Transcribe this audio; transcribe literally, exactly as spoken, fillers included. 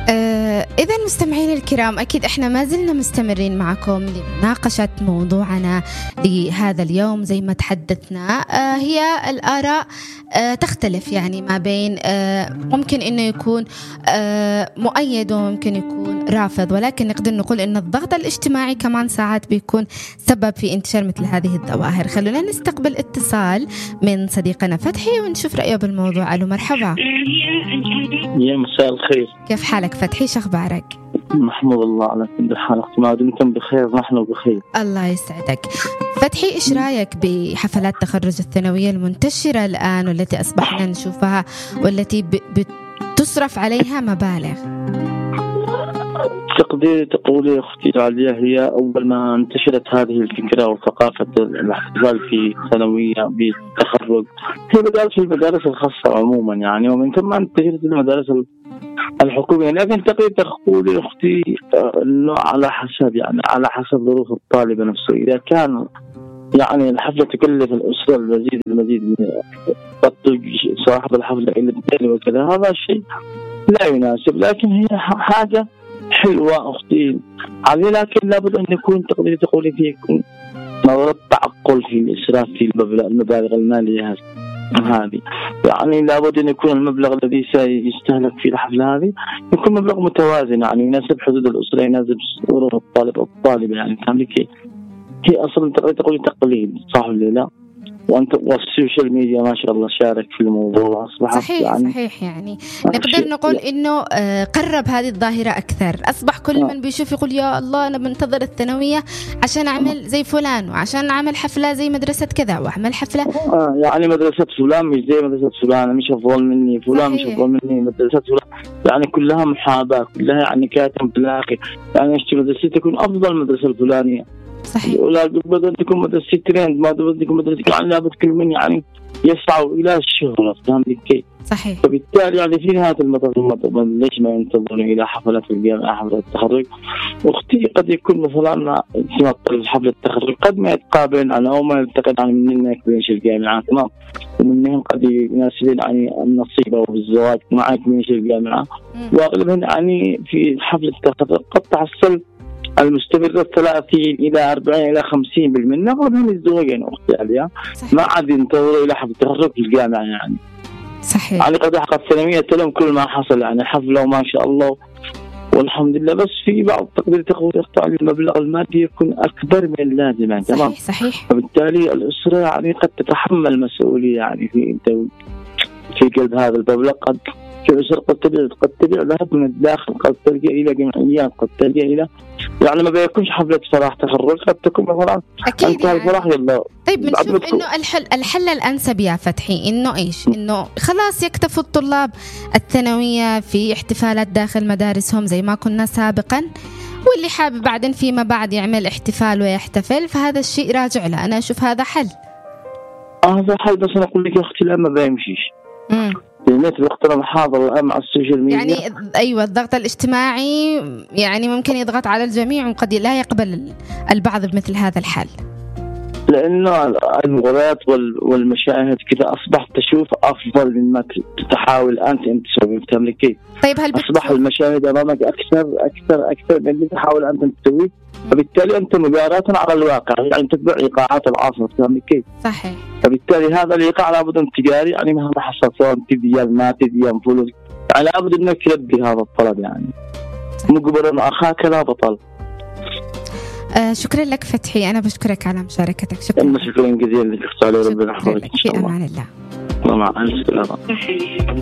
آه إذا مستمعين الكرام، أكيد إحنا ما زلنا مستمرين معكم لمناقشة موضوعنا لهذا اليوم. زي ما تحدثنا آه هي الآراء آه تختلف، يعني ما بين آه ممكن إنه يكون آه مؤيد وممكن يكون رافض، ولكن نقدر نقول إن الضغط الاجتماعي كمان ساعات بيكون سبب في انتشار مثل هذه الظواهر. خلونا نستقبل اتصال من صديقنا فتحي ونشوف رأيه بالموضوع. ألو مرحبا. يا مساء الخير، كيف حالك فتحي؟ شو أخبارك؟ محمود الله على كل حال، ما دمتم بخير نحن بخير. الله يسعدك. فتحي، إيش رأيك بحفلات تخرج الثانوية المنتشرة الآن والتي أصبحنا نشوفها والتي بتصرف عليها مبالغ؟ تقديري تقولي أختي عليا، هي أول ما انتشرت هذه الفكرة وثقافة الاحتفال في ثانوية بالتخرج هي بدأت في المدارس الخاصة عموما يعني، ومن ثم انتشرت المدارس الحكومية. لكن تقديري تقولي أختي إنه على حسب يعني على حسب ظروف الطالب نفسه. إذا كان يعني الحفلة تكلف الأسرة المزيد المزيد من قد صاحب الحفلة إلى مئتين وكذا، هذا الشيء لا يناسب. لكن هي حاجة حلوة أختي علي، لكن لابد أن يكون تقدير تقولي فيه يكون نظرة تعقل في الإسراف في المبالغ المالية هذه. يعني لابد أن يكون المبلغ الذي سيستهلك في الحفلة هذه يكون مبلغ متوازن، يعني يناسب حدود الأسرة، يناسب ظروف الطالب أو الطالبة. يعني تملكي هي أصلا تقدير تقولي تقليد صح ولا لا؟ وأنت والسوشيال ميديا ما شاء الله شارك في الموضوع، أصبحت صحيح يعني صحيح يعني نقدر نقول إنه قرب هذه الظاهرة أكثر. أصبح كل من بيشوف يقول يا الله أنا منتظر الثانوية عشان أعمل زي فلان، وعشان أعمل حفلة زي مدرسة كذا، وأعمل حفلة آه يعني مدرسة فلان مش زي مدرسة فلان، مش أفضل مني فلان، مش أفضل مني مدرسة فلان، يعني كلها محاباة، كلها يعني كاتم بالآخر. يعني أشتي مدرسة تكون أفضل مدرسة الفلانية صحيح، ولا بدل تكون مدرسة ترند، ما بدل تكون مدرسة يعني لابد كل من يعني يسعوا إلى الشهرة، فهمت كيف؟ صحيح. فبالتالي يعني في نهاية المطاف ليش ما ينتظرون إلى حفلة في الجامعة، حفلة التخرج. أختي قد يكون مثلا في حفلة التخرج قد ما يتقابل أنا أو ما يلتقط عن مننا كبيرش الجامعة تمام، ومنهم قد يناسبين يعني النصيب أو الزواج معك كبيرش الجامعة، وأغلبهم يعني في حفلة التخرج قد تحصل المستمرة ثلاثين إلى أربعين إلى خمسين بالمئة أغلبهم الزوجين أختي عليها، ما عاد ينتظروا إلى حفلة التخرج في الجامعة يعني. صحيح. يعني قد حققت الثانوية لهم كل ما حصل يعني حفلة وما شاء الله والحمد لله، بس في بعض تقدير تقول يختار المبلغ المادي يكون أكبر من اللازم يعني تمام. صحيح صحيح. فبالتالي الأسرة يعني قد تتحمل مسؤولية يعني في في قلب هذا المبلغ. قد في أسرة قد تبيع قد تبيع ذهب من الداخل، قد تلجأ إلى جمعيات، قد تلجأ إلى يعني ما بيكونش حفلة فرح تخرج، قد تكون مثلا أكيد يعني. الفرح يلا. طيب بنشوف إنه الحل الحل الأنسب يا فتحي إنه إيش؟ إنه خلاص يكتفوا الطلاب الثانوية في احتفالات داخل مدارسهم زي ما كنا سابقا، واللي حابب بعدين فيما بعد يعمل احتفال ويحتفل فهذا الشيء راجع له. أنا أشوف هذا حل. هذا حل، بس أنا أقول لك يا أختي الآن ما بيمشيش. امم النت بيخترم حاضر الآن مع السوشيال ميديا. يعني أيوة الضغط الاجتماعي يعني ممكن يضغط على الجميع وقد لا يقبل البعض بمثل هذا الحل، لأنه المغريات والمشاهد كذا أصبحت تشوف أفضل مما تحاول أنت أنت تسوي تملكي. طيب هل أصبح المشاهد أمامك أكثر أكثر أكثر من اللي تحاول أنت تسويه، فبالتالي أنت مجاراة على الواقع يعني تتبع إيقاعات العصر تملكي. صحيح. فبالتالي هذا الإيقاع لابد أن تجاري يعني مهما حصل سواء تديان ما تديان فلوس يعني لابد أنك تلبي هذا الطلب يعني مقبل أخاك لا بطل. آه شكرا لك فتحي، أنا بشكرك على مشاركتك. شكرا شكرا جزيلا لك أختي، ربنا يحفظك. في أمان الله. مع السلامة.